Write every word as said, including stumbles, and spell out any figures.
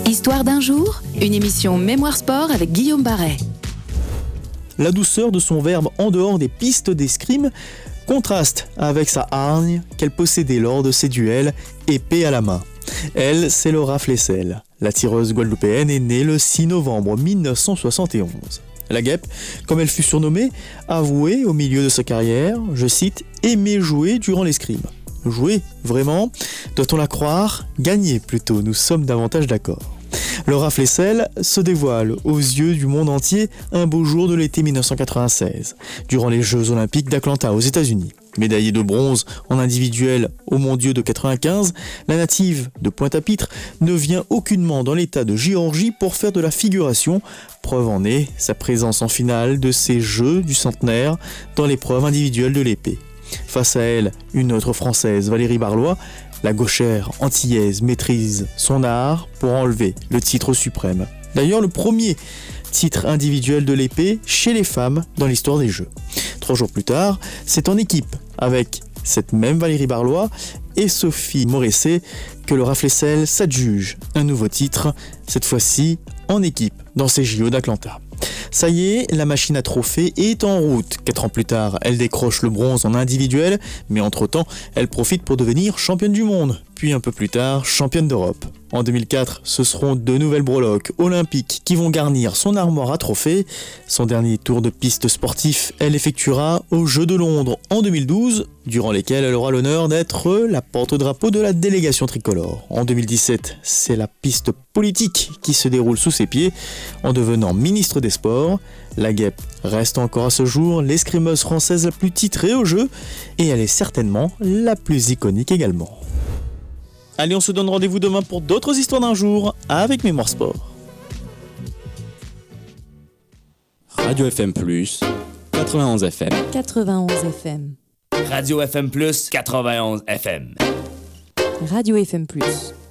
Histoire d'un jour, une émission Mémoire Sport avec Guillaume Barret. La douceur de son verbe en dehors des pistes d'escrime contraste avec sa hargne qu'elle possédait lors de ses duels, épée à la main. Elle, c'est Laura Flessel. La tireuse guadeloupéenne est née le six novembre mille neuf cent soixante et onze. La guêpe, comme elle fut surnommée, avouait au milieu de sa carrière, je cite, « aimer jouer durant l'escrime ». Jouer, vraiment, doit-on la croire ? Gagner plutôt, nous sommes davantage d'accord. Laura Flessel se dévoile aux yeux du monde entier un beau jour de l'été mille neuf cent quatre-vingt-seize, durant les Jeux Olympiques d'Atlanta aux États-Unis. Médaillée de bronze en individuel aux mondiaux de quatre-vingt-quinze, la native de Pointe-à-Pitre ne vient aucunement dans l'état de Géorgie pour faire de la figuration. Preuve en est sa présence en finale de ces Jeux du centenaire dans l'épreuve individuelle de l'épée. Face à elle, une autre Française, Valérie Barlois, la gauchère antillaise maîtrise son art pour enlever le titre suprême. D'ailleurs, le premier titre individuel de l'épée chez les femmes dans l'histoire des Jeux. Trois jours plus tard, c'est en équipe avec cette même Valérie Barlois et Sophie Morisset que Laura Flessel s'adjuge un nouveau titre, cette fois-ci en équipe dans ces J O d'Atlanta. Ça y est, la machine à trophées est en route. Quatre ans plus tard, elle décroche le bronze en individuel, mais entre-temps, elle profite pour devenir championne du monde, puis un peu plus tard, championne d'Europe. En deux mille quatre, ce seront deux nouvelles breloques olympiques qui vont garnir son armoire à trophées. Son dernier tour de piste sportif, elle effectuera aux Jeux de Londres en deux mille douze, durant lesquels elle aura l'honneur d'être la porte-drapeau de la délégation tricolore. En deux mille dix-sept, c'est la piste politique qui se déroule sous ses pieds en devenant ministre des Sports. La guêpe reste encore à ce jour l'escrimeuse française la plus titrée au jeu et elle est certainement la plus iconique également. Allez, on se donne rendez-vous demain pour d'autres histoires d'un jour avec Mémoire Sport. Radio F M plus, quatre-vingt-onze F M. quatre-vingt-onze F M. Radio F M plus, quatre-vingt-onze F M. Radio F M plus.